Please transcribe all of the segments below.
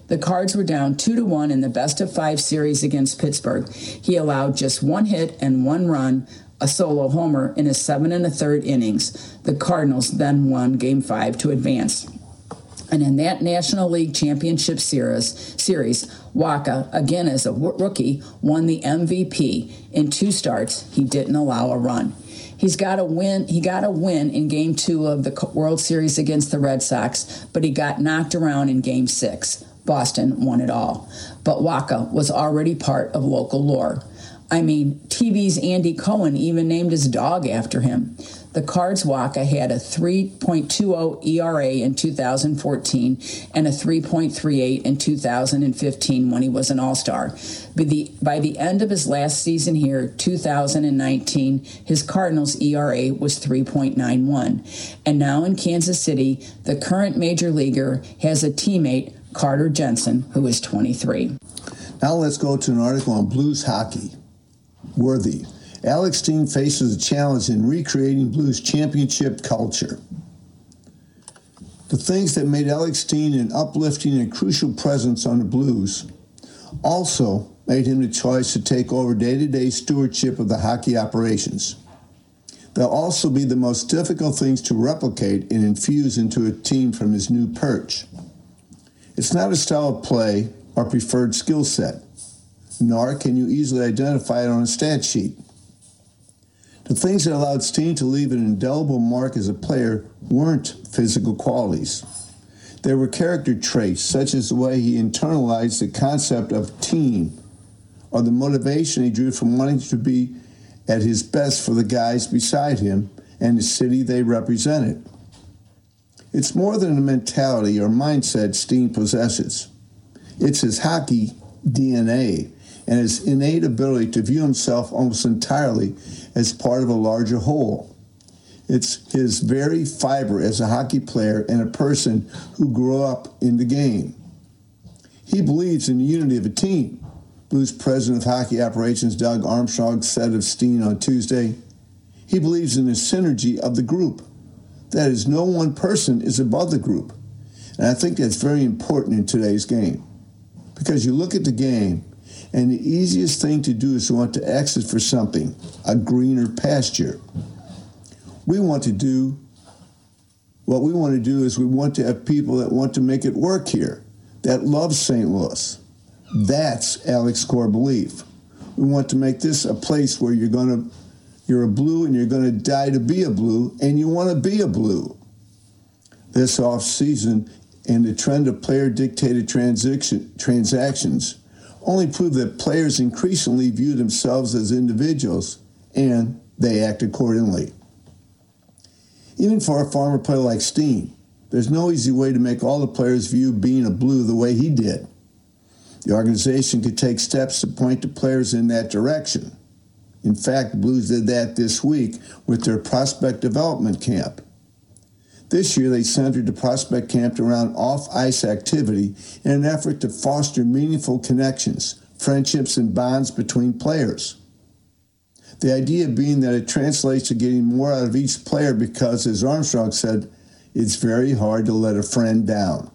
The Cards were down 2-1 in the best-of-5 series against Pittsburgh. He allowed just 1 hit and 1 run, a solo homer, in his 7 1/3 innings. The Cardinals then won Game 5 to advance. And in that National League Championship series, Wacha, again as a rookie, won the MVP. In 2 starts, he didn't allow a run. He got a win in Game 2 of the World Series against the Red Sox, but he got knocked around in Game 6. Boston won it all. But Wacha was already part of local lore. I mean, TV's Andy Cohen even named his dog after him. The Cards' Wacha had a 3.20 ERA in 2014 and a 3.38 in 2015 when he was an All-Star. By the end of his last season here, 2019, his Cardinals' ERA was 3.91. And now in Kansas City, the current major leaguer has a teammate, Carter Jensen, who is 23. Now let's go to an article on Blues hockey. Worthy. Alex Steen faces a challenge in recreating Blues championship culture. The things that made Alex Steen an uplifting and crucial presence on the Blues also made him the choice to take over day-to-day stewardship of the hockey operations. They'll also be the most difficult things to replicate and infuse into a team from his new perch. It's not a style of play or preferred skill set, nor can you easily identify it on a stat sheet. The things that allowed Steen to leave an indelible mark as a player weren't physical qualities. They were character traits, such as the way he internalized the concept of team, or the motivation he drew from wanting to be at his best for the guys beside him and the city they represented. It's more than a mentality or mindset Steen possesses. It's his hockey DNA and his innate ability to view himself almost entirely as part of a larger whole. It's his very fiber as a hockey player and a person who grew up in the game. He believes in the unity of a team. Blues President of Hockey Operations Doug Armstrong said of Steen on Tuesday, he believes in the synergy of the group. That is, no one person is above the group. And I think that's very important in today's game. Because you look at the game, and the easiest thing to do is to want to exit for something, a greener pasture. What we want to do is we want to have people that want to make it work here, that love St. Louis. That's Alex's core belief. We want to make this a place where you're a Blue and you're going to die to be a Blue, and you want to be a Blue. This offseason and the trend of player-dictated transactions only prove that players increasingly view themselves as individuals, and they act accordingly. Even for a former player like Steen, there's no easy way to make all the players view being a Blue the way he did. The organization could take steps to point the players in that direction. In fact, the Blues did that this week with their prospect development camp. This year, they centered the prospect camp around off-ice activity in an effort to foster meaningful connections, friendships, and bonds between players. The idea being that it translates to getting more out of each player because, as Armstrong said, it's very hard to let a friend down.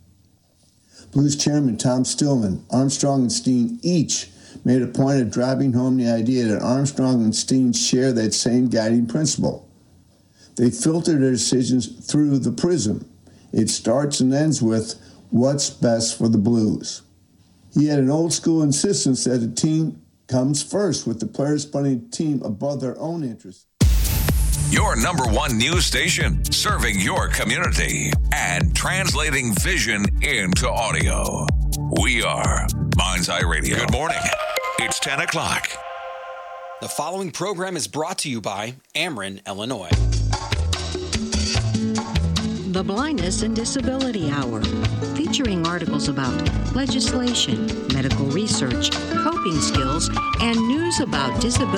Blues chairman Tom Stillman, Armstrong, and Steen each made a point of driving home the idea that Armstrong and Steen share that same guiding principle. They filter their decisions through the prism. It starts and ends with what's best for the Blues. He had an old-school insistence that the team comes first, with the players putting the team above their own interests. Your number one news station, serving your community and translating vision into audio. We are Mind's Eye Radio. Good morning. It's 10 o'clock. The following program is brought to you by Ameren, Illinois. The Blindness and Disability Hour, featuring articles about legislation, medical research, coping skills, and news about disability